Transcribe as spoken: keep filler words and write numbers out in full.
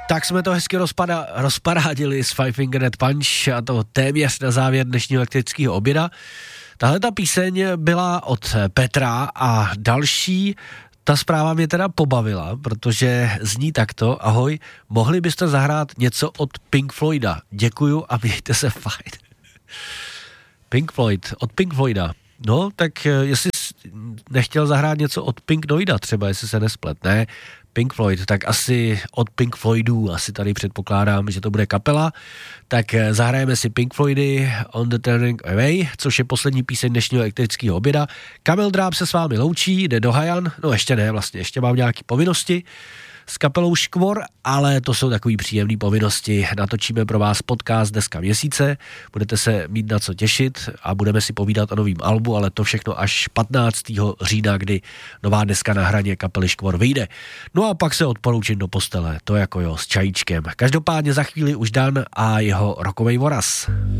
Tak jsme to hezky rozpada, rozparádili s Five Finger Death Punch a to téměř na závěr dnešního elektrického oběda. Tahle ta píseň byla od Petra a další, ta zpráva mě teda pobavila, protože zní takto: ahoj, mohli byste zahrát něco od Pink Floyda? Děkuju a mějte se fajn. Pink Floyd, od Pink Floyda. No, tak jestli nechtěl zahrát něco od Pink Noida třeba, jestli se nesplet, ne? Pink Floyd, tak asi od Pink Floydů, asi tady předpokládám, že to bude kapela, tak zahrajeme si Pink Floydy On the Turning Away, což je poslední píseň dnešního elektrického oběda. Kamil Dráb se s vámi loučí, jde do Hajan, no ještě ne, vlastně ještě mám nějaké povinnosti s kapelou Škvor, ale to jsou takový příjemný povinnosti. Natočíme pro vás podcast Deska měsíce, budete se mít na co těšit a budeme si povídat o novým albu, ale to všechno až patnáctého října, kdy nová deska Na hraně kapely Škvor vyjde. No a pak se odpoloučím do postele, to jako jo, s čajíčkem. Každopádně za chvíli už Dan a jeho rokovej voraz.